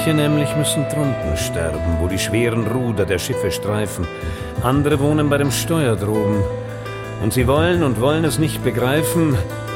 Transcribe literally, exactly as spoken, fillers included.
Manche nämlich müssen drunten sterben, wo die schweren Ruder der Schiffe streifen. Andere wohnen bei dem Steuer droben. Und sie wollen und wollen es nicht begreifen,